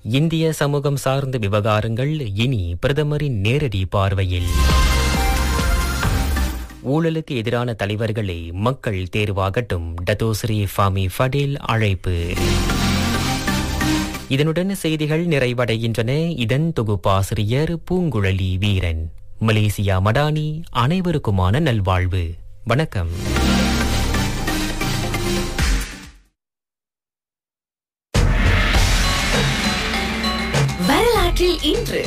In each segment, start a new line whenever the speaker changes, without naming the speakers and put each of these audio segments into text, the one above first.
இந்திய சமூகம் சார்ந்த விவகாரங்கள் இனி பிரதமரின் நேரடி பார்வையில். ஊழலுக்கு எதிரான தலைவர்களை மக்கள் தேர்வாகட்டும், டத்தோஸ்ரீ ஃபாமி ஃபடேல் அழைப்பு. இதனுடன் செய்திகள் நிறைவடைகின்றன. இதன் தொகுப்பாசிரியர் பூங்குழலி வீரன். மலேசியா மடானி, அனைவருக்குமான நல்வாழ்வு. வணக்கம்.
வரலாற்றில் இன்று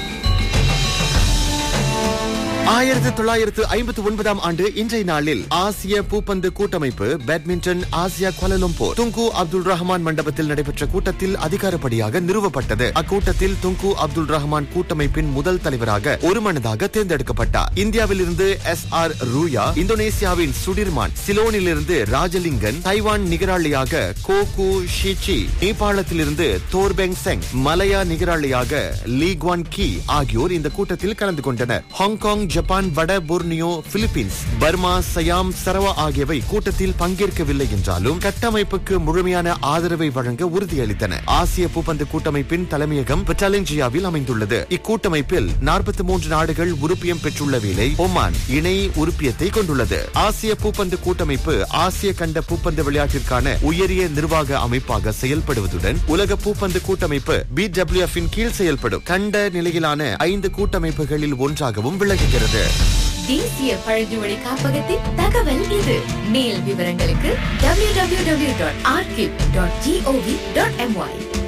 1959 ஆண்டு இன்றைய நாளில் ஆசிய பூப்பந்து கூட்டமைப்பு badminton Asia Kuala Lumpur Tunku Abdul Rahman மண்டபத்தில் நடைபெற்ற கூட்டத்தில் அதிகாரப்படியாக நிறுவப்பட்டது. அக்கூட்டத்தில் துங்கு அப்துல் ரஹ்மான் கூட்டமைப்பின் முதல் தலைவராக ஒருமனதாக தேர்ந்தெடுக்கப்பட்டார். இந்தியாவில் இருந்து SR ரூயா, இந்தோனேசியாவின் சுடிர்மான், சிலோனிலிருந்து ராஜலிங்கன், தைவான் நிகராளியாக கோகு ஷிச்சி, நேபாளத்திலிருந்து தோர்பெங் செங், மலையா நிகராளியாக லீ குவான் கி ஆகியோர் இந்த கூட்டத்தில் கலந்து கொண்டனர். ஹாங்காங், ஜப்பான், வட போர்னியோ, பிலிப்பீன்ஸ், பர்மா, சயாம், சரவா ஆகியவை கூட்டத்தில் பங்கேற்கவில்லை என்றாலும் கட்டமைப்புக்கு முழுமையான ஆதரவை வழங்க உறுதியளித்தன. ஆசிய பூப்பந்து கூட்டமைப்பின் தலைமையகம் பெட்டாலிஞ்சியாவில் அமைந்துள்ளது. இக்கூட்டமைப்பில் 43 நாடுகள் உறுப்பியம் பெற்றுள்ள வேளை ஒமான் இணை உறுப்பியத்தை கொண்டுள்ளது. ஆசிய பூப்பந்து கூட்டமைப்பு ஆசிய கண்ட பூப்பந்து விளையாட்டிற்கான உயரிய நிர்வாக அமைப்பாக செயல்படுவதுடன் உலக பூப்பந்து கூட்டமைப்பு BWF இன் கீழ் செயல்படும் கண்ட நிலையிலான 5 கூட்டமைப்புகளில் ஒன்றாகவும் விளங்குகிறது.
தேசிய பழங்குடி காப்பகத்தின் தகவல் இது. மேல் விவரங்களுக்கு www.arkip.gov.my.